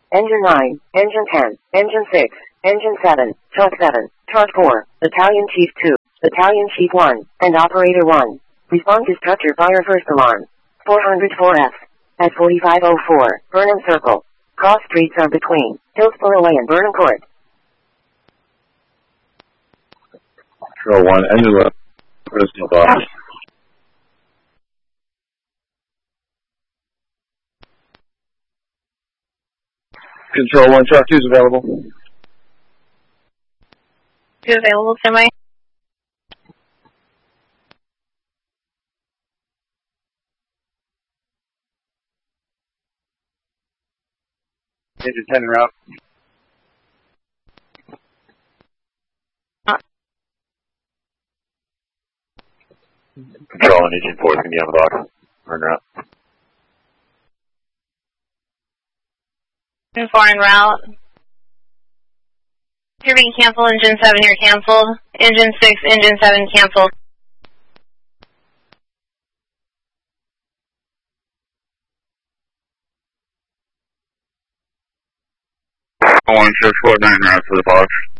Engine 9, Engine 10, Engine 6, Engine 7, Truck 7, Truck 4, Battalion Chief 2, Battalion Chief 1, and Operator 1. Respond to structure fire first alarm. 404F. At 4504, Burnham Circle. Cross streets are between Hillsborough Way and Burnham Court. Control 1, engine 11, personal box. Control 1, truck 2 is available. 2 available, semi. Engine 10 en route. Control 1, engine 4 is going to be on the box. En route. Engine 4 en route. You're being canceled. Engine 7 here canceled. Engine 6, Engine 7 canceled. 1 649 route for the box.